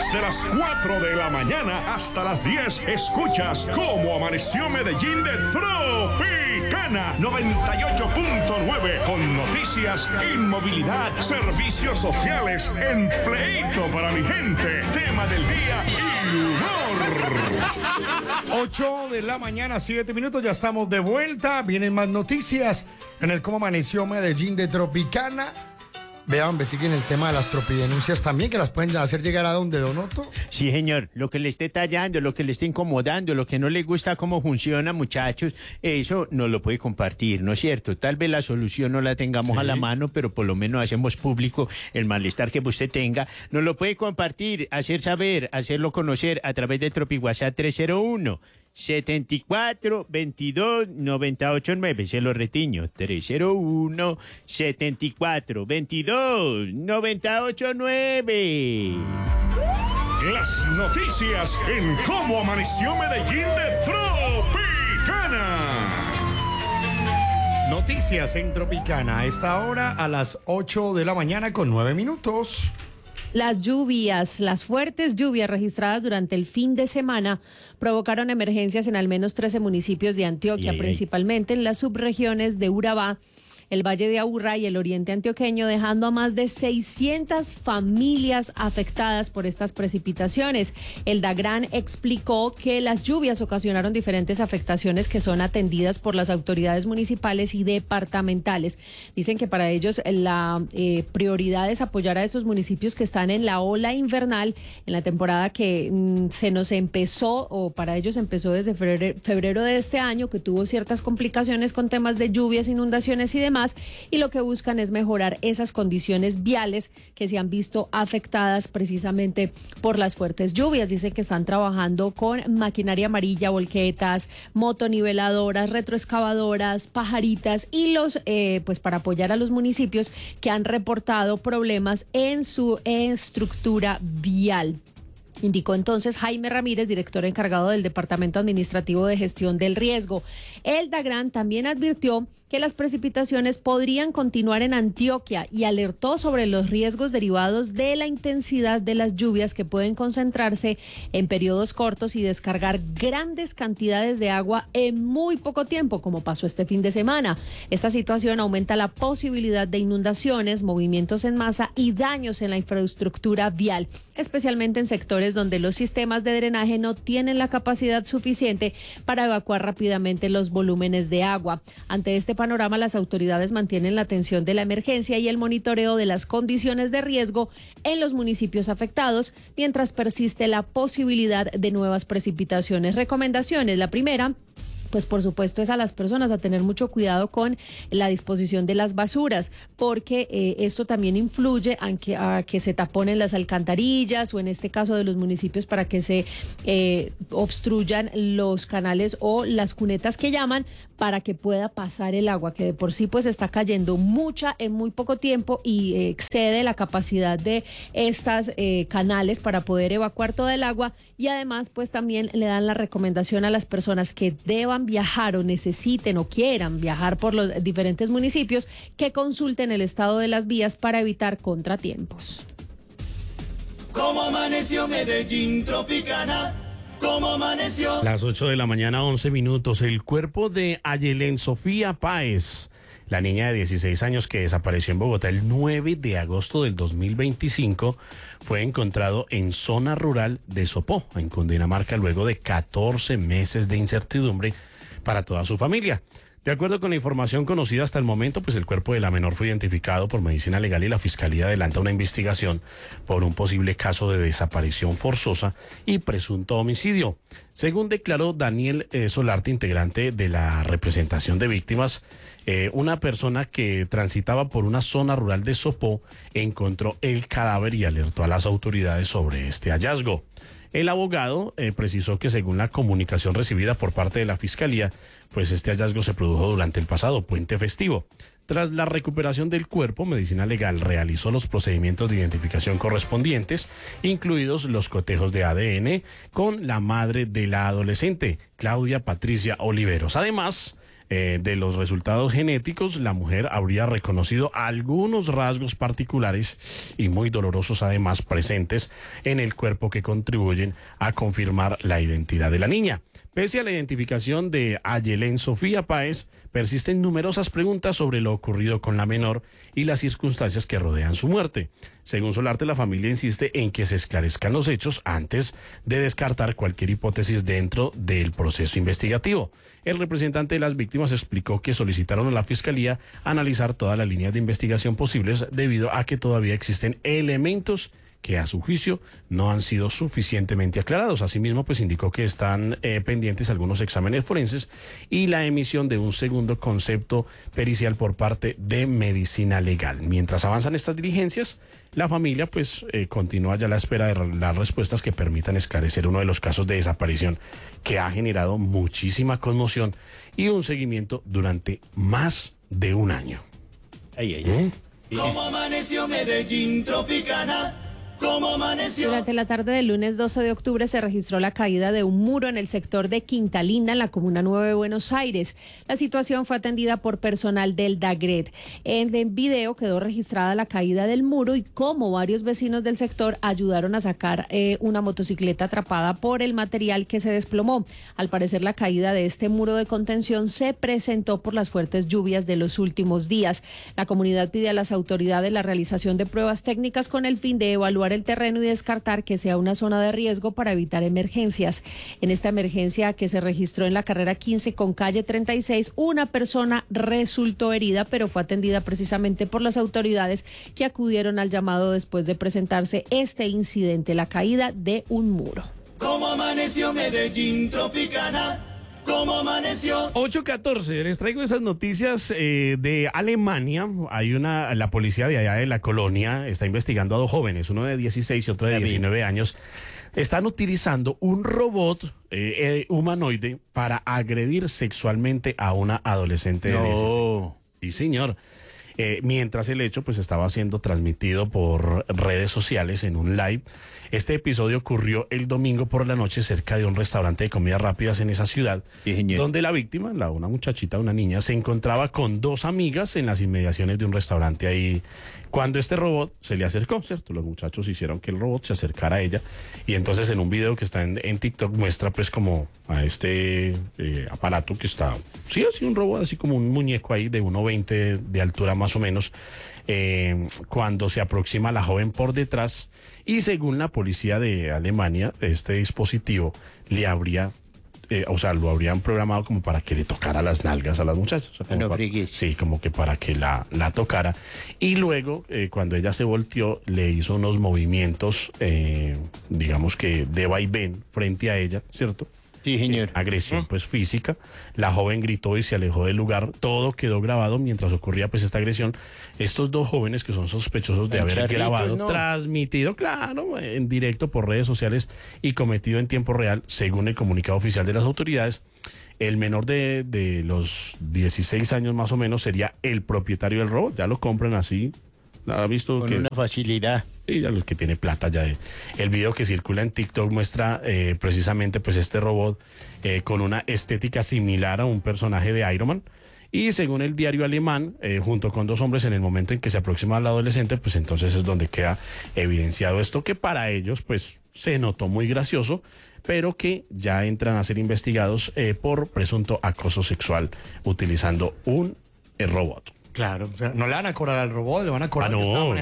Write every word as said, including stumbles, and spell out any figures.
Desde las cuatro de la mañana hasta las diez, escuchas Cómo Amaneció Medellín de Tropicana noventa y ocho punto nueve, con noticias, inmovilidad, servicios sociales, empleito para mi gente, tema del día y humor. ocho de la mañana, siete minutos, ya estamos de vuelta. Vienen más noticias en el Cómo Amaneció Medellín de Tropicana. Vean, me siguen el tema de las tropidenuncias también, que las pueden hacer llegar a donde, Donoto. Sí, señor, lo que le esté tallando, lo que le esté incomodando, lo que no le gusta cómo funciona, muchachos, eso no lo puede compartir, ¿no es cierto? Tal vez la solución no la tengamos sí. a la mano, pero por lo menos hacemos público el malestar que usted tenga. Nos lo puede compartir, hacer saber, hacerlo conocer a través de Tropi WhatsApp tres cero uno, setenta y cuatro, veintidós, noventa y ocho nueve. Se lo retiño, tres cero uno, setenta y cuatro, veintidós, noventa y ocho nueve. Las noticias en Cómo Amaneció Medellín de Tropicana. Noticias en Tropicana a esta hora, a las ocho de la mañana con nueve minutos. Las lluvias, las fuertes lluvias registradas durante el fin de semana provocaron emergencias en al menos trece municipios de Antioquia, yeah. principalmente en las subregiones de Urabá, el Valle de Aburrá y el Oriente Antioqueño, dejando a más de seiscientas familias afectadas por estas precipitaciones. El DAGRAN explicó que las lluvias ocasionaron diferentes afectaciones que son atendidas por las autoridades municipales y departamentales. Dicen que para ellos la eh, prioridad es apoyar a estos municipios que están en la ola invernal, en la temporada que mm, se nos empezó, o para ellos empezó desde febrero, febrero de este año, que tuvo ciertas complicaciones con temas de lluvias, inundaciones y demás. Y lo que buscan es mejorar esas condiciones viales que se han visto afectadas precisamente por las fuertes lluvias. Dicen que están trabajando con maquinaria amarilla, volquetas, motoniveladoras, retroexcavadoras, pajaritas y los, eh, pues para apoyar a los municipios que han reportado problemas en su estructura vial. Indicó entonces Jaime Ramírez, director encargado del Departamento Administrativo de Gestión del Riesgo. El DAGRAN también advirtió que las precipitaciones podrían continuar en Antioquia y alertó sobre los riesgos derivados de la intensidad de las lluvias que pueden concentrarse en periodos cortos y descargar grandes cantidades de agua en muy poco tiempo, como pasó este fin de semana. Esta situación aumenta la posibilidad de inundaciones, movimientos en masa y daños en la infraestructura vial, especialmente en sectores donde los sistemas de drenaje no tienen la capacidad suficiente para evacuar rápidamente los volúmenes de agua. Ante este panorama, las autoridades mantienen la atención de la emergencia y el monitoreo de las condiciones de riesgo en los municipios afectados, mientras persiste la posibilidad de nuevas precipitaciones. Recomendaciones: la primera, pues por supuesto, es a las personas a tener mucho cuidado con la disposición de las basuras, porque eh, esto también influye a que, a que se taponen las alcantarillas, o en este caso de los municipios, para que se eh, obstruyan los canales o las cunetas que llaman, para que pueda pasar el agua, que de por sí pues está cayendo mucha en muy poco tiempo y eh, excede la capacidad de estas eh, canales para poder evacuar toda el agua. Y además pues también le dan la recomendación a las personas que deban viajar o necesiten o quieran viajar por los diferentes municipios, que consulten el estado de las vías para evitar contratiempos. ¿Cómo amaneció Medellín Tropicana? ¿Cómo amaneció? Las ocho de la mañana, once minutos. El cuerpo de Ayelen Sofía Páez, la niña de dieciséis años que desapareció en Bogotá el nueve de agosto del dos mil veinticinco, fue encontrado en zona rural de Sopó, en Cundinamarca, luego de catorce meses de incertidumbre para toda su familia. De acuerdo con la información conocida hasta el momento, pues el cuerpo de la menor fue identificado por Medicina Legal y la Fiscalía adelanta una investigación por un posible caso de desaparición forzosa y presunto homicidio. Según declaró Daniel eh, Solarte, integrante de la representación de víctimas, eh, una persona que transitaba por una zona rural de Sopó encontró el cadáver y alertó a las autoridades sobre este hallazgo. El abogado eh, precisó que según la comunicación recibida por parte de la Fiscalía, pues este hallazgo se produjo durante el pasado puente festivo. Tras la recuperación del cuerpo, Medicina Legal realizó los procedimientos de identificación correspondientes, incluidos los cotejos de A D N con la madre de la adolescente, Claudia Patricia Oliveros. Además, eh, de los resultados genéticos, la mujer habría reconocido algunos rasgos particulares y muy dolorosos además presentes en el cuerpo que contribuyen a confirmar la identidad de la niña. Pese a la identificación de Ayelén Sofía Páez, persisten numerosas preguntas sobre lo ocurrido con la menor y las circunstancias que rodean su muerte. Según Solarte, la familia insiste en que se esclarezcan los hechos antes de descartar cualquier hipótesis dentro del proceso investigativo. El representante de las víctimas explicó que solicitaron a la Fiscalía analizar todas las líneas de investigación posibles debido a que todavía existen elementos que a su juicio no han sido suficientemente aclarados. Asimismo, pues indicó que están eh, pendientes algunos exámenes forenses y la emisión de un segundo concepto pericial por parte de Medicina Legal. Mientras avanzan estas diligencias, la familia pues eh, continúa ya a la espera de las respuestas que permitan esclarecer uno de los casos de desaparición que ha generado muchísima conmoción y un seguimiento durante más de un año. Ay, ay, ay. ¿Eh? ¿Cómo amaneció Medellín Tropicana? ¿Cómo amaneció? Durante la tarde del lunes doce de octubre se registró la caída de un muro en el sector de Quinta Linda, en la Comuna nueve de Buenos Aires. La situación fue atendida por personal del DAGRED. En el video quedó registrada la caída del muro y cómo varios vecinos del sector ayudaron a sacar eh, una motocicleta atrapada por el material que se desplomó. Al parecer, la caída de este muro de contención se presentó por las fuertes lluvias de los últimos días. La comunidad pide a las autoridades la realización de pruebas técnicas con el fin de evaluar el terreno y descartar que sea una zona de riesgo para evitar emergencias. En esta emergencia que se registró en la carrera quince con calle treinta y seis, una persona resultó herida, pero fue atendida precisamente por las autoridades que acudieron al llamado después de presentarse este incidente, la caída de un muro. ¿Cómo amaneció Medellín Tropicana? ¿Cómo amaneció? ocho catorce, les traigo esas noticias eh, de Alemania. Hay una, la policía de allá de la colonia está investigando a dos jóvenes, uno de dieciséis y otro de diecinueve años. Están utilizando un robot eh, eh, humanoide para agredir sexualmente a una adolescente de dieciséis. Sí, señor. Eh, mientras el hecho pues estaba siendo transmitido por redes sociales en un live. Este episodio ocurrió el domingo por la noche cerca de un restaurante de comidas rápidas en esa ciudad, Sí, donde la víctima, la, una muchachita, una niña, se encontraba con dos amigas en las inmediaciones de un restaurante ahí. Cuando este robot se le acercó, ¿cierto? Los muchachos hicieron que el robot se acercara a ella y entonces en un video que está en, en TikTok muestra pues como a este eh, aparato que está, sí, así un robot, así como un muñeco ahí de uno veinte de altura más o menos, eh, cuando se aproxima a la joven por detrás y según la policía de Alemania, este dispositivo le habría... Eh, o sea, lo habrían programado como para que le tocara las nalgas a las muchachas. O sea, como No para- frigues. sí, como que para que la, la tocara. Y luego, eh, cuando ella se volteó, le hizo unos movimientos, eh, digamos que de vaivén frente a ella, ¿cierto? Sí, señor. Agresión pues física. La joven gritó y se alejó del lugar. Todo quedó grabado mientras ocurría pues esta agresión. Estos dos jóvenes que son sospechosos de Tan haber charritos, grabado, ¿no? transmitido, claro, en directo por redes sociales y cometido en tiempo real, según el comunicado oficial de las autoridades. El menor de, de los dieciséis años más o menos sería el propietario del robot. Ya lo compran así. ¿Ha visto Con que una facilidad. y ya los que tiene plata ya de, el video que circula en TikTok muestra eh, precisamente pues este robot eh, con una estética similar a un personaje de Iron Man y según el diario alemán eh, junto con dos hombres en el momento en que se aproxima al adolescente pues entonces es donde queda evidenciado esto que para ellos pues se notó muy gracioso pero que ya entran a ser investigados eh, por presunto acoso sexual utilizando un eh, robot. Claro, o sea, no le van a cobrar al robot, le van a cobrar Ah, al que no. estaba